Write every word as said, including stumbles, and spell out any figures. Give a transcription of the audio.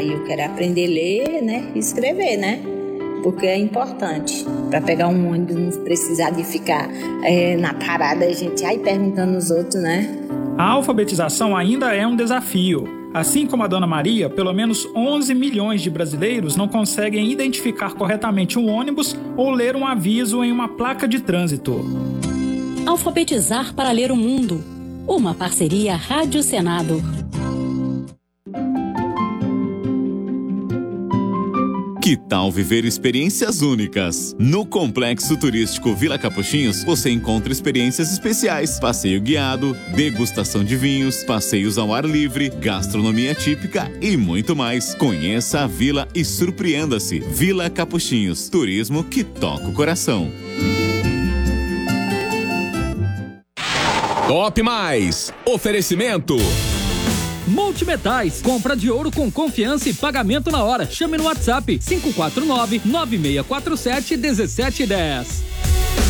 aí eu quero aprender a ler, né, e escrever, né? Porque é importante para pegar um ônibus, não precisar de ficar é, na parada, a gente aí perguntando aos outros, né? A alfabetização ainda é um desafio. Assim como a Dona Maria, pelo menos onze milhões de brasileiros não conseguem identificar corretamente um ônibus ou ler um aviso em uma placa de trânsito. Alfabetizar para ler o mundo. Uma parceria Rádio Senado. Que tal viver experiências únicas? No Complexo Turístico Vila Capuchinhos, você encontra experiências especiais, passeio guiado, degustação de vinhos, passeios ao ar livre, gastronomia típica e muito mais. Conheça a vila e surpreenda-se. Vila Capuchinhos, turismo que toca o coração. Top Mais. Oferecimento Multimetais, compra de ouro com confiança e pagamento na hora. Chame no WhatsApp cinco quatro nove, nove seis quatro sete, um sete um zero.